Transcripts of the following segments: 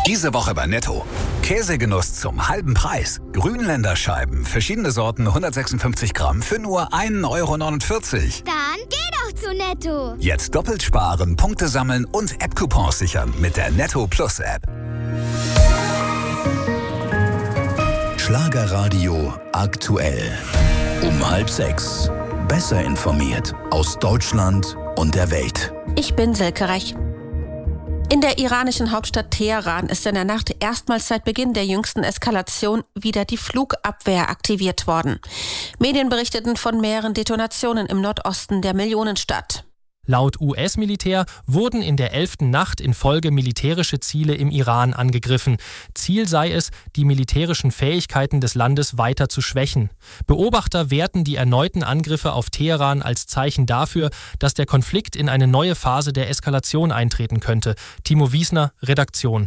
Diese Woche bei Netto. Käsegenuss zum halben Preis. Grünländer Scheiben, verschiedene Sorten, 156 Gramm für nur 1,49 €. Dann geh doch zu Netto. Jetzt doppelt sparen, Punkte sammeln und App-Coupons sichern mit der Netto Plus App. Schlagerradio aktuell. Um 5:30. Besser informiert aus Deutschland und der Welt. Ich bin Silke Rech. In der iranischen Hauptstadt Teheran ist in der Nacht erstmals seit Beginn der jüngsten Eskalation wieder die Flugabwehr aktiviert worden. Medien berichteten von mehreren Detonationen im Nordosten der Millionenstadt. Laut US-Militär wurden in der 11. Nacht in Folge militärische Ziele im Iran angegriffen. Ziel sei es, die militärischen Fähigkeiten des Landes weiter zu schwächen. Beobachter werten die erneuten Angriffe auf Teheran als Zeichen dafür, dass der Konflikt in eine neue Phase der Eskalation eintreten könnte. Timo Wiesner, Redaktion.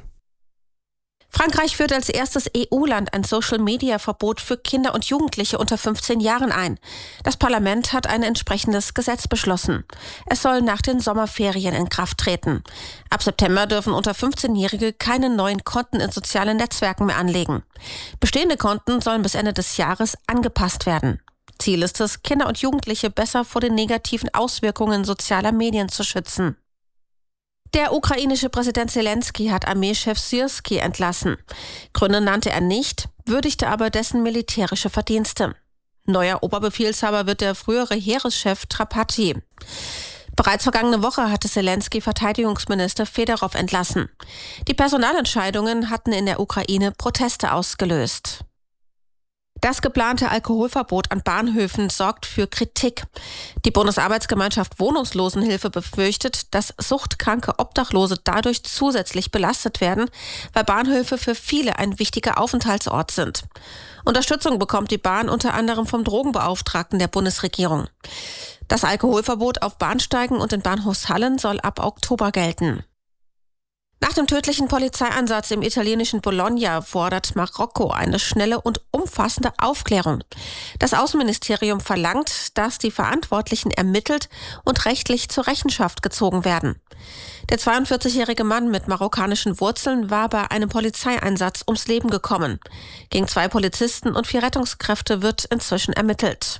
Frankreich führt als erstes EU-Land ein Social-Media-Verbot für Kinder und Jugendliche unter 15 Jahren ein. Das Parlament hat ein entsprechendes Gesetz beschlossen. Es soll nach den Sommerferien in Kraft treten. Ab September dürfen unter 15-Jährige keine neuen Konten in sozialen Netzwerken mehr anlegen. Bestehende Konten sollen bis Ende des Jahres angepasst werden. Ziel ist es, Kinder und Jugendliche besser vor den negativen Auswirkungen sozialer Medien zu schützen. Der ukrainische Präsident Zelensky hat Armeechef Syrski entlassen. Gründe nannte er nicht, würdigte aber dessen militärische Verdienste. Neuer Oberbefehlshaber wird der frühere Heereschef Trapati. Bereits vergangene Woche hatte Zelensky Verteidigungsminister Fedorov entlassen. Die Personalentscheidungen hatten in der Ukraine Proteste ausgelöst. Das geplante Alkoholverbot an Bahnhöfen sorgt für Kritik. Die Bundesarbeitsgemeinschaft Wohnungslosenhilfe befürchtet, dass suchtkranke Obdachlose dadurch zusätzlich belastet werden, weil Bahnhöfe für viele ein wichtiger Aufenthaltsort sind. Unterstützung bekommt die Bahn unter anderem vom Drogenbeauftragten der Bundesregierung. Das Alkoholverbot auf Bahnsteigen und in Bahnhofshallen soll ab Oktober gelten. Nach dem tödlichen Polizeieinsatz im italienischen Bologna fordert Marokko eine schnelle und umfassende Aufklärung. Das Außenministerium verlangt, dass die Verantwortlichen ermittelt und rechtlich zur Rechenschaft gezogen werden. Der 42-jährige Mann mit marokkanischen Wurzeln war bei einem Polizeieinsatz ums Leben gekommen. Gegen 2 Polizisten und 4 Rettungskräfte wird inzwischen ermittelt.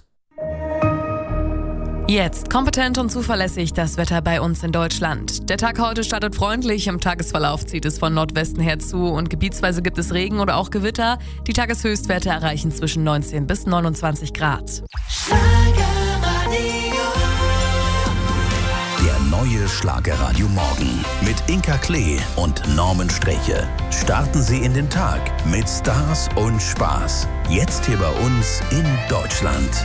Jetzt kompetent und zuverlässig das Wetter bei uns in Deutschland. Der Tag heute startet freundlich, im Tagesverlauf zieht es von Nordwesten her zu und gebietsweise gibt es Regen oder auch Gewitter. Die Tageshöchstwerte erreichen zwischen 19 bis 29 Grad. Der neue Schlagerradio Morgen mit Inka Klee und Norman Sträche. Starten Sie in den Tag mit Stars und Spaß. Jetzt hier bei uns in Deutschland.